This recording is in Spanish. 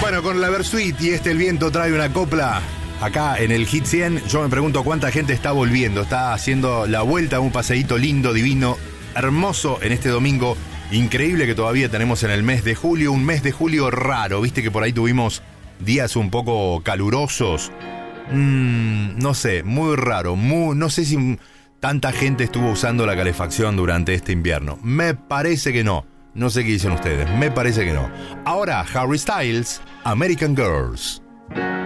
Bueno, con la Versuit y El viento trae una copla. Acá en el Hit 100, yo me pregunto cuánta gente está volviendo. Está haciendo la vuelta, un paseíto lindo, divino, hermoso en este domingo. Increíble que todavía tenemos en el mes de julio, un mes de julio raro. Viste que por ahí tuvimos días un poco calurosos. No sé, muy raro. No sé si tanta gente estuvo usando la calefacción durante este invierno. Me parece que no. No sé qué dicen ustedes. Me parece que no. Ahora, Harry Styles, American Girls.